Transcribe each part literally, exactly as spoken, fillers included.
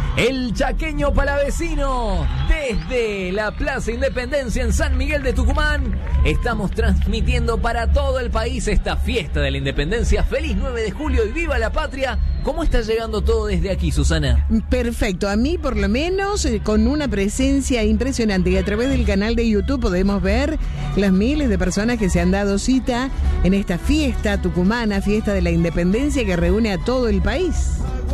El chaqueño palavecino, desde la Plaza Independencia en San Miguel de Tucumán, estamos transmitiendo para todo el país esta fiesta de la Independencia. Feliz nueve de julio y viva la patria. ¿Cómo está llegando todo desde aquí, Susana? Perfecto, a mí por lo menos eh, con una presencia impresionante, y a través del canal de YouTube podemos ver las miles de personas que se han dado cita en esta fiesta tucumana, fiesta de la Independencia que reúne a todo el país.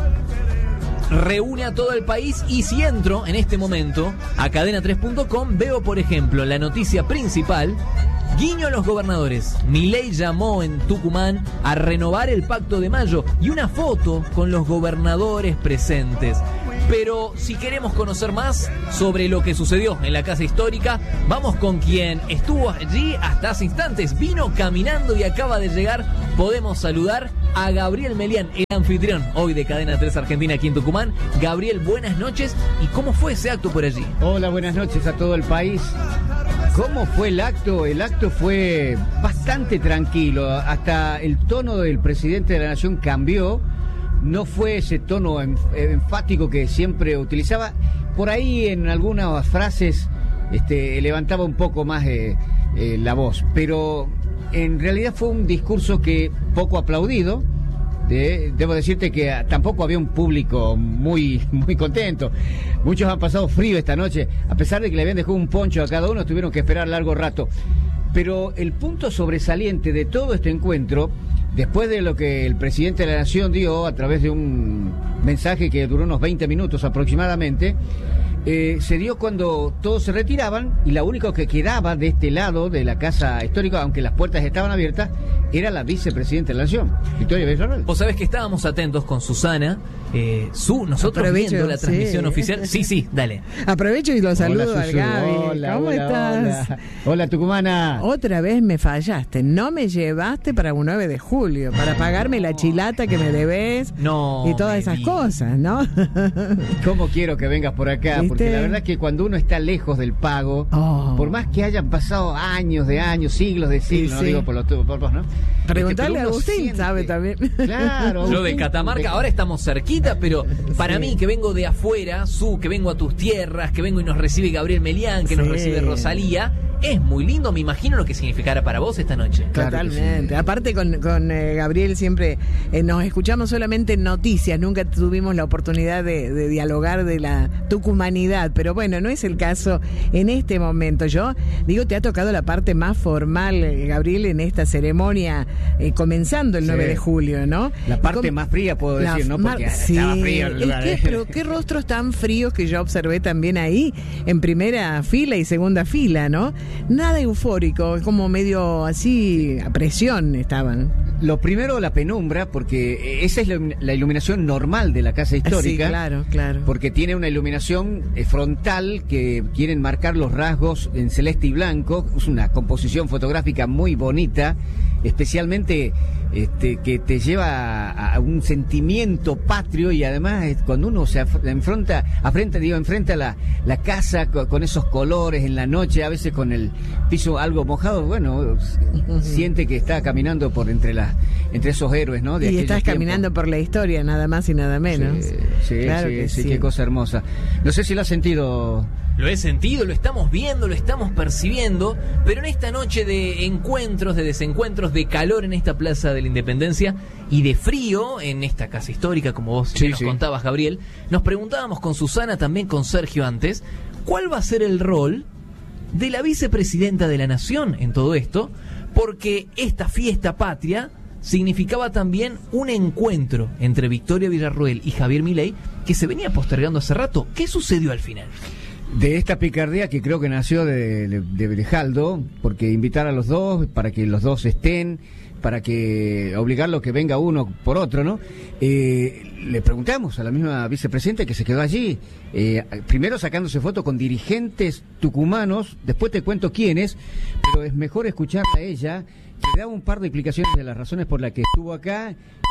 Reúne a todo el país, y si entro en este momento a cadena tres punto com, veo por ejemplo la noticia principal: guiño a los gobernadores. Milei llamó en Tucumán a renovar el Pacto de Mayo, y una foto con los gobernadores presentes. Pero si queremos conocer más sobre lo que sucedió en la Casa Histórica, vamos con quien estuvo allí hasta hace instantes. Vino caminando y acaba de llegar. Podemos saludar a Gabriel Melián, el anfitrión hoy de Cadena tres Argentina aquí en Tucumán. Gabriel, buenas noches. ¿Y cómo fue ese acto por allí? Hola, buenas noches a todo el país. ¿Cómo fue el acto? El acto fue bastante tranquilo. Hasta el tono del presidente de la Nación cambió. No fue ese tono enfático que siempre utilizaba. Por ahí en algunas frases este, levantaba un poco más eh, eh, la voz. Pero en realidad fue un discurso que poco aplaudido. De, debo decirte que tampoco había un público muy, muy contento. Muchos han pasado frío esta noche. A pesar de que le habían dejado un poncho a cada uno, tuvieron que esperar largo rato. Pero el punto sobresaliente de todo este encuentro, después de lo que el presidente de la Nación dio a través de un mensaje que duró unos veinte minutos aproximadamente, eh, se dio cuando todos se retiraban y la única que quedaba de este lado de la Casa Histórica, aunque las puertas estaban abiertas, era la vicepresidenta de la Nación, Victoria Villarroel. Vos sabés que estábamos atentos con Susana, eh, su, nosotros Aprovecho, viendo la transmisión sí. oficial. Sí, sí, dale. Aprovecho y lo saludo Hola, al Susu. Gaby. Hola, ¿Cómo hola, estás? Hola. Hola, tucumana. Otra vez me fallaste, no me llevaste para un nueve de julio, para pagarme la chilata que me debes No, y todas esas digas. cosas, ¿no? ¿Cómo quiero que vengas por acá? ¿Viste? Porque la verdad es que cuando uno está lejos del pago, Oh. por más que hayan pasado años de años, siglos de siglos, Sí, no sí. digo por los por vos, ¿no? Preguntarle Este, a pero uno Agustín, siente. sabe también. Claro. Yo de Agustín, Catamarca, de- ahora estamos cerquita, pero para Sí. mí que vengo de afuera, Su, que vengo a tus tierras, que vengo y nos recibe Gabriel Melián, que nos Sí. recibe Rosalía, es muy lindo. Me imagino lo que significará para vos esta noche. Claro que Totalmente. sí. Aparte con, con eh, Gabriel siempre eh, nos escuchamos solamente en noticias, nunca tuvimos la oportunidad de, de dialogar de la tucumanidad, pero bueno, no es el caso en este momento. Yo digo, te ha tocado la parte más formal, eh, Gabriel, en esta ceremonia, eh, comenzando el Sí. nueve de julio, ¿no? La parte Com- más fría, puedo La decir, ¿no? mar- Porque sí. estaba frío el ¿Y lugar. qué, ¿eh? pero qué rostros tan fríos que yo observé también ahí, en primera fila y segunda fila, ¿no? Nada eufórico, como medio así, a presión estaban. Lo primero, la penumbra, porque esa es la, la iluminación normal de la Casa Histórica. Sí, claro, claro. Porque tiene una iluminación eh, frontal que quieren marcar los rasgos en celeste y blanco. Es una composición fotográfica muy bonita, especialmente este, que te lleva a, a un sentimiento patrio, y además eh, cuando uno se af- enfrenta, afrenta, digo, enfrenta la, la casa con, con esos colores en la noche, a veces con el piso algo mojado, bueno, s- siente que está caminando por entre las entre esos héroes, ¿no? De Y aquellos estás tiempos. caminando por la historia, nada más y nada menos. Sí, sí, Claro sí, que sí, sí. qué cosa hermosa. No sé si lo has sentido. Lo he sentido, lo estamos viendo, lo estamos percibiendo, pero en esta noche de encuentros, de desencuentros, de calor en esta Plaza de la Independencia y de frío en esta Casa Histórica, como vos Sí, nos sí. contabas, Gabriel, nos preguntábamos con Susana, también con Sergio antes, ¿cuál va a ser el rol de la vicepresidenta de la Nación en todo esto? Porque esta fiesta patria significaba también un encuentro entre Victoria Villarroel y Javier Milei que se venía postergando hace rato. ¿Qué sucedió al final? De esta picardía que creo que nació de, de, de Berejaldo, porque invitar a los dos, para que los dos estén, para que obligarlo a que venga uno por otro, ¿no? Eh, le preguntamos a la misma vicepresidenta que se quedó allí, eh, primero sacándose foto con dirigentes tucumanos, después te cuento quiénes, pero es mejor escucharla a ella, que da un par de explicaciones de las razones por las que estuvo acá. Y yo le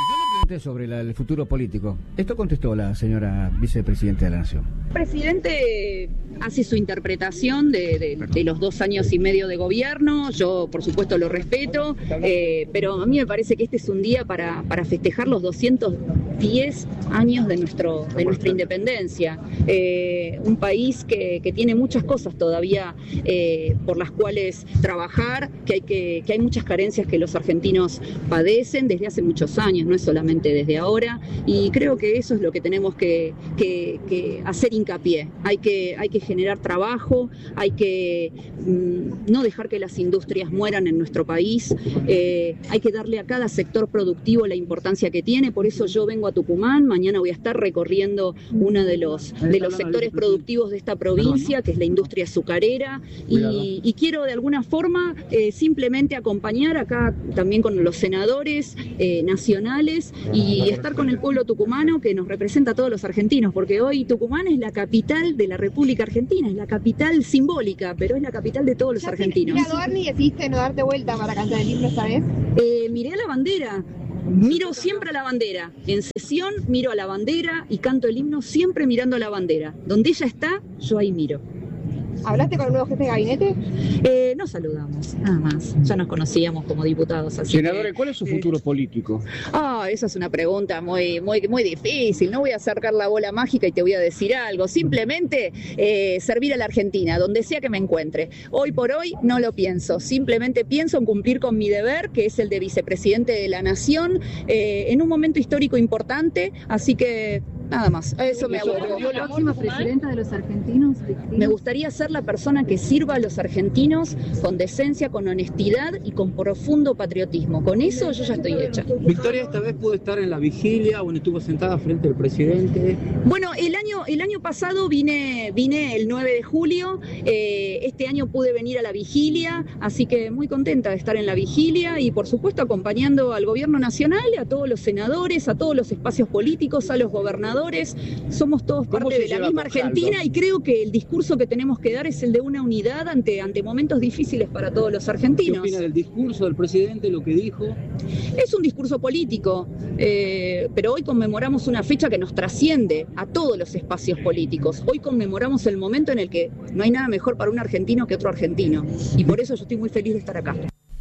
Sobre la, el futuro político. Esto contestó la señora vicepresidenta de la Nación. El presidente hace su interpretación de, de, de los dos años y medio de gobierno. Yo, por supuesto, lo respeto, eh, pero a mí me parece que este es un día para, para festejar los doscientos diez años de, nuestro, de nuestra independencia. Eh, un país que, que tiene muchas cosas todavía eh, por las cuales trabajar, que hay, que, que hay muchas carencias que los argentinos padecen desde hace muchos años, no es solamente desde ahora, y creo que eso es lo que tenemos que, que, que hacer hincapié. Hay que, hay que generar trabajo, hay que mmm, no dejar que las industrias mueran en nuestro país, eh, hay que darle a cada sector productivo la importancia que tiene. Por eso yo vengo a Tucumán, mañana voy a estar recorriendo uno de los, de los sectores productivos de esta provincia, que es la industria azucarera, y, y quiero de alguna forma eh, simplemente acompañar acá también con los senadores eh, nacionales y estar con el pueblo tucumano que nos representa a todos los argentinos, porque hoy Tucumán es la capital de la República Argentina, es la capital simbólica, pero es la capital de todos los argentinos. Mira, Dorni, decidiste no darte vuelta para cantar el himno esta vez. Eh, miré a la bandera. Miro siempre a la bandera. En sesión miro a la bandera y canto el himno siempre mirando a la bandera. Donde ella está, yo ahí miro. ¿Hablaste con el nuevo jefe de gabinete? Eh, nos saludamos, nada más. Ya nos conocíamos como diputados. Así Senadora, que, ¿cuál es su futuro eh, político? Ah, esa es una pregunta muy, muy, muy difícil. No voy a acercar la bola mágica y te voy a decir algo. Simplemente eh, servir a la Argentina, donde sea que me encuentre. Hoy por hoy no lo pienso. Simplemente pienso en cumplir con mi deber, que es el de vicepresidente de la Nación, eh, en un momento histórico importante. Así que nada más. A eso me aboco. ¿La próxima presidenta de los argentinos? Me gustaría ser la persona que sirva a los argentinos con decencia, con honestidad y con profundo patriotismo. Con eso yo ya estoy hecha. Victoria esta vez pudo estar en la vigilia, bueno, estuvo sentada frente al presidente. Bueno, el año, el año pasado vine, vine el nueve de julio, eh, este año pude venir a la vigilia, así que muy contenta de estar en la vigilia y por supuesto acompañando al gobierno nacional, a todos los senadores, a todos los espacios políticos, a los gobernadores. Somos todos parte de la misma Argentina y creo que el discurso que tenemos que dar es el de una unidad ante, ante momentos difíciles para todos los argentinos. ¿Qué opina del discurso del presidente, lo que dijo? Es un discurso político, eh, pero hoy conmemoramos una fecha que nos trasciende a todos los espacios políticos. Hoy conmemoramos el momento en el que no hay nada mejor para un argentino que otro argentino. Y por eso yo estoy muy feliz de estar acá.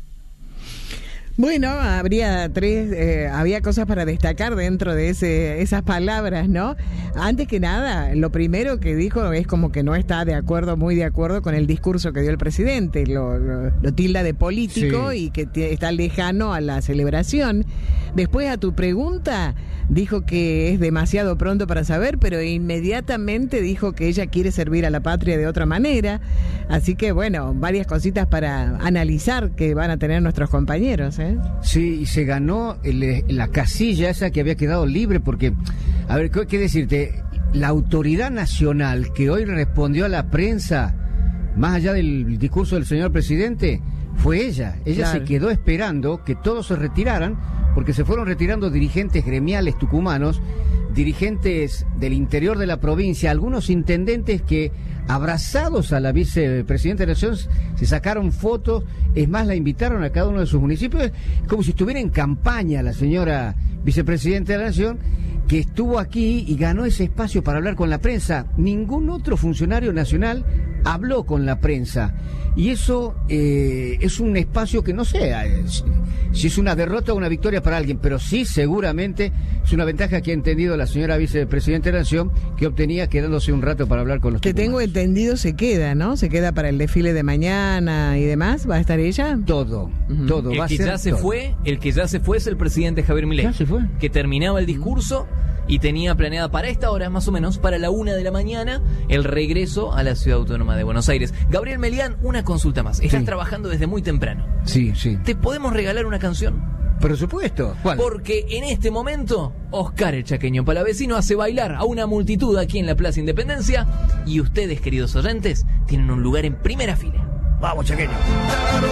Bueno, habría tres, eh, había cosas para destacar dentro de ese, esas palabras, ¿no? Antes que nada, lo primero que dijo es como que no está de acuerdo, muy de acuerdo con el discurso que dio el presidente, lo, lo, lo tilda de político sí. Y que t- está lejano a la celebración. Después a tu pregunta, dijo que es demasiado pronto para saber, pero inmediatamente dijo que ella quiere servir a la patria de otra manera. Así que bueno, varias cositas para analizar que van a tener nuestros compañeros, ¿eh? Sí, y se ganó el, la casilla esa que había quedado libre, porque, a ver, ¿qué, qué decirte? La autoridad nacional que hoy respondió a la prensa, más allá del discurso del señor presidente, fue ella. Ella claro. Se quedó esperando que todos se retiraran, porque se fueron retirando dirigentes gremiales tucumanos, dirigentes del interior de la provincia, algunos intendentes que, abrazados a la vicepresidenta de la Nación, se sacaron fotos, es más, la invitaron a cada uno de sus municipios, como si estuviera en campaña la señora vicepresidenta de la Nación, que estuvo aquí y ganó ese espacio para hablar con la prensa. Ningún otro funcionario nacional habló con la prensa. Y eso eh, es un espacio que no sé si es una derrota o una victoria para alguien, pero sí seguramente es una ventaja que ha entendido la señora vicepresidenta de la Nación, que obtenía quedándose un rato para hablar con los que tucumanos. Tengo entendido se queda, ¿no? Se queda para el desfile de mañana y demás. ¿Va a estar ella? Todo, uh-huh. todo. El va que a ser ya se todo. fue, el que ya se fue es el presidente Javier Milei. Ya se fue. Que terminaba el discurso y tenía planeada para esta hora, más o menos, para la una de la mañana, el regreso a la Ciudad Autónoma de Buenos Aires. Gabriel Melián, una consulta más. Estás sí. trabajando desde muy temprano. Sí, sí. ¿Te podemos regalar una canción? Por supuesto. ¿Cuál? Porque en este momento, Oscar el Chaqueño Palavecino hace bailar a una multitud aquí en la Plaza Independencia y ustedes, queridos oyentes, tienen un lugar en primera fila. Vamos, Chaqueño.